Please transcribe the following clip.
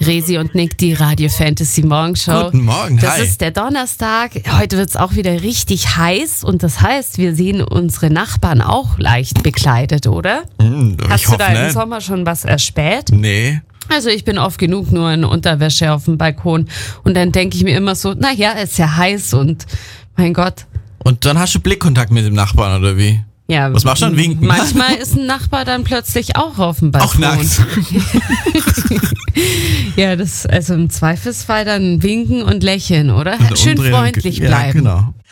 Resi und Nick, die Radio Fantasy Morgenshow. Guten Morgen, Das hi. ist der Donnerstag. Heute wird es auch wieder richtig heiß und das heißt, wir sehen unsere Nachbarn auch leicht bekleidet, oder? Hast du da im Sommer schon was erspäht? Nee. Also ich bin oft genug nur in Unterwäsche auf dem Balkon und dann denke ich mir immer so, naja, es ist ja heiß und mein Gott. Und dann hast du Blickkontakt mit dem Nachbarn, oder wie? Ja, was machst du dann? Winken? Manchmal ist ein Nachbar dann plötzlich auch auf dem Balkon. Auch nackt. Ja, also im Zweifelsfall dann winken und lächeln, oder? Also Schön umdrehen. freundlich bleiben. Ja, genau.